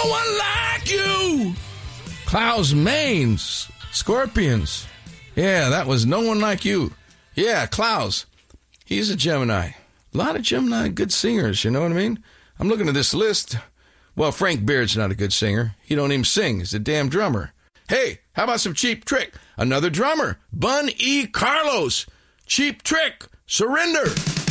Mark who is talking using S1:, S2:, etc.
S1: one like you. Klaus Maines, Scorpions. Yeah, that was No One Like You. Yeah, Klaus. He's a Gemini. A lot of Gemini good singers, you know what I mean? I'm looking at this list. Well, Frank Beard's not a good singer. He don't even sing. He's a damn drummer. Hey, how about some Cheap Trick? Another drummer. Bun E. Carlos. Cheap Trick. Surrender.